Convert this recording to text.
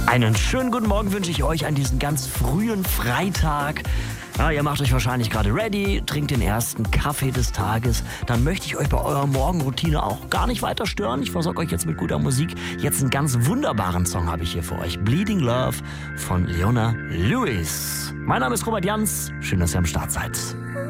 Einen schönen guten Morgen wünsche ich euch an diesem ganz frühen Freitag. Ja, ihr macht euch wahrscheinlich gerade ready, trinkt den ersten Kaffee des Tages. Dann möchte ich euch bei eurer Morgenroutine auch gar nicht weiter stören. Ich versorge euch jetzt mit guter Musik. Jetzt einen ganz wunderbaren Song habe ich hier für euch. Bleeding Love von Leona Lewis. Mein Name ist Robert Jans. Schön, dass ihr am Start seid.